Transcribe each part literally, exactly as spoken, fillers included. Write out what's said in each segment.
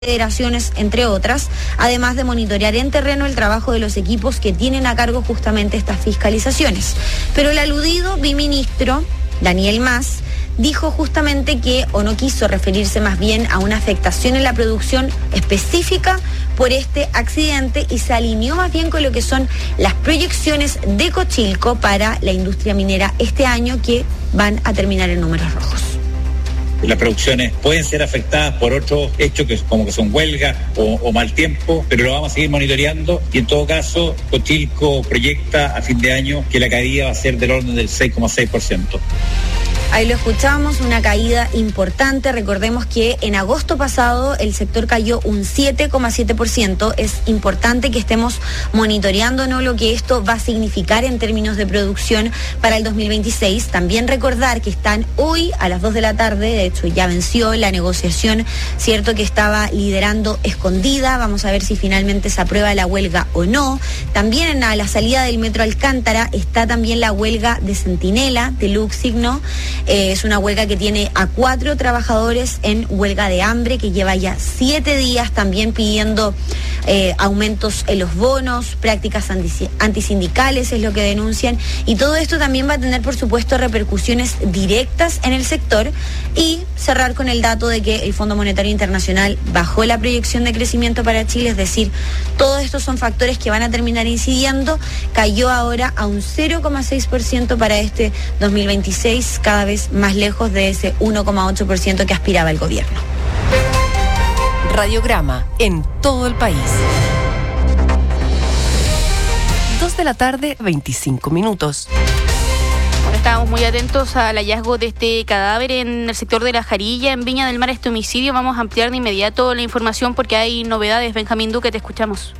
federaciones, entre otras, además de monitorear en terreno el trabajo de los equipos que tienen a cargo justamente estas fiscalizaciones. Pero el aludido biministro, Daniel Mas, dijo justamente que, o no quiso referirse más bien a una afectación en la producción específica por este accidente y se alineó más bien con lo que son las proyecciones de Cochilco para la industria minera este año, que van a terminar en números rojos. Las producciones pueden ser afectadas por otros hechos que, como que son huelgas o, o mal tiempo, pero lo vamos a seguir monitoreando y en todo caso Cochilco proyecta a fin de año que la caída va a ser del orden del seis coma seis por ciento. Ahí lo escuchamos, una caída importante. Recordemos que en agosto pasado el sector cayó un siete coma siete por ciento. Es importante que estemos monitoreando, ¿no?, lo que esto va a significar en términos de producción para el dos mil veintiséis. También recordar que están hoy a las dos de la tarde, de hecho ya venció la negociación, cierto, que estaba liderando Escondida. Vamos a ver si finalmente se aprueba la huelga o no. También a la salida del Metro Alcántara está también la huelga de Centinela, de Luxigno. Eh, es una huelga que tiene a cuatro trabajadores en huelga de hambre, que lleva ya siete días también pidiendo eh, aumentos en los bonos, prácticas antisindicales es lo que denuncian, y todo esto también va a tener, por supuesto, repercusiones directas en el sector. Y cerrar con el dato de que el Fondo Monetario Internacional bajó la proyección de crecimiento para Chile, es decir, todos estos son factores que van a terminar incidiendo. Cayó ahora a un cero coma seis por ciento para este dos mil veintiséis, cada vez más lejos de ese uno coma ocho por ciento que aspiraba el gobierno. Radiograma en todo el país. Dos de la tarde, veinticinco minutos. Bueno, estábamos muy atentos al hallazgo de este cadáver en el sector de La Jarilla, en Viña del Mar, este homicidio. Vamos a ampliar de inmediato la información porque hay novedades. Benjamín Duque, te escuchamos.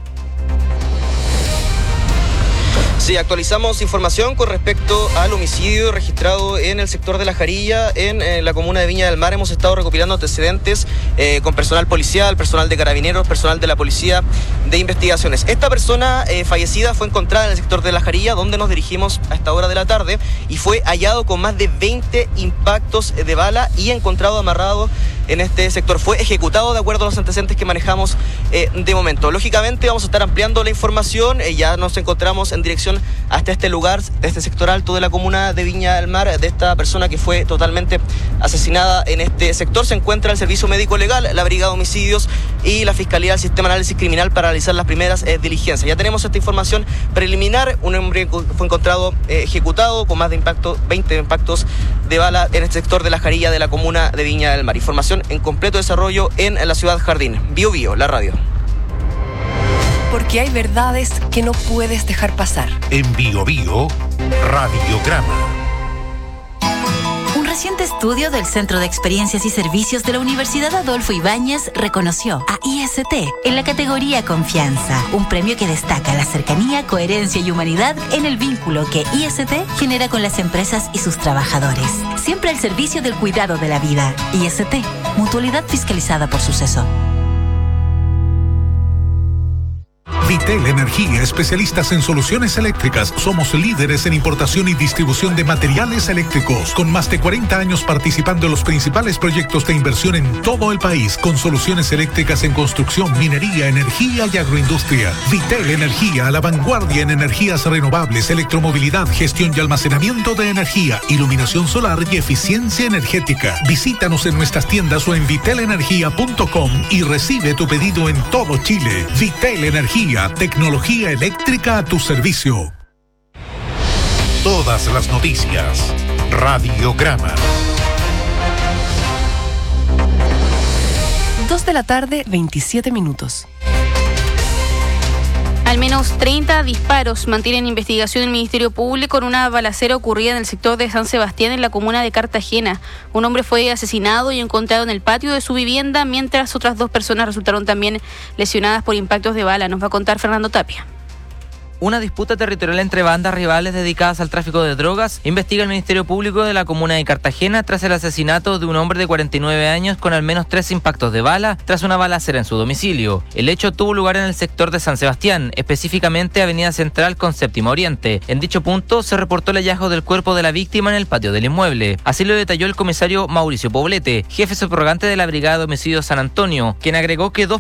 Sí, actualizamos información con respecto al homicidio registrado en el sector de La Jarilla, en, en la comuna de Viña del Mar. Hemos estado recopilando antecedentes eh, con personal policial, personal de carabineros, personal de la policía de investigaciones. Esta persona eh, fallecida fue encontrada en el sector de La Jarilla, donde nos dirigimos a esta hora de la tarde, y fue hallado con más de veinte impactos de bala y encontrado amarrado en este sector. Fue ejecutado de acuerdo a los antecedentes que manejamos eh, de momento. Lógicamente vamos a estar ampliando la información. Eh, ya nos encontramos en dirección hasta este lugar, de este sector alto de la comuna de Viña del Mar, de esta persona que fue totalmente asesinada en este sector. Se encuentra el Servicio Médico Legal, la Brigada de Homicidios y la Fiscalía del Sistema de Análisis Criminal para realizar las primeras eh, diligencias. Ya tenemos esta información preliminar. Un hombre fue encontrado eh, ejecutado con más de impacto, veinte impactos de bala en este sector de La Jarilla de la comuna de Viña del Mar. Información en completo desarrollo en la ciudad Jardín. Bio Bio, la radio. Porque hay verdades que no puedes dejar pasar. En Bio Bio, Radiograma. Un reciente estudio del Centro de Experiencias y Servicios de la Universidad Adolfo Ibáñez reconoció a I S T en la categoría Confianza, un premio que destaca la cercanía, coherencia y humanidad en el vínculo que I S T genera con las empresas y sus trabajadores. Siempre al servicio del cuidado de la vida. I S T, mutualidad fiscalizada por Suceso. Vitel Energía, especialistas en soluciones eléctricas. Somos líderes en importación y distribución de materiales eléctricos, con más de cuarenta años participando en los principales proyectos de inversión en todo el país, con soluciones eléctricas en construcción, minería, energía y agroindustria. Vitel Energía, a la vanguardia en energías renovables, electromovilidad, gestión y almacenamiento de energía, iluminación solar y eficiencia energética. Visítanos en nuestras tiendas o en vitel energía punto com y recibe tu pedido en todo Chile. Vitel Energía, tecnología eléctrica a tu servicio. Todas las noticias. Radiograma. Dos de la tarde, veintisiete minutos. Al menos treinta disparos mantienen investigación el Ministerio Público en una balacera ocurrida en el sector de San Sebastián, en la comuna de Cartagena. Un hombre fue asesinado y encontrado en el patio de su vivienda, mientras otras dos personas resultaron también lesionadas por impactos de bala. Nos va a contar Fernando Tapia. una disputa territorial entre bandas rivales dedicadas al tráfico de drogas, investiga el Ministerio Público de la comuna de Cartagena tras el asesinato de un hombre de cuarenta y nueve años con al menos tres impactos de bala tras una balacera en su domicilio. El hecho tuvo lugar en el sector de San Sebastián, específicamente Avenida Central con Séptima Oriente. En dicho punto se reportó el hallazgo del cuerpo de la víctima en el patio del inmueble. Así lo detalló el comisario Mauricio Poblete, jefe subrogante de la Brigada de Homicidios San Antonio, quien agregó que dos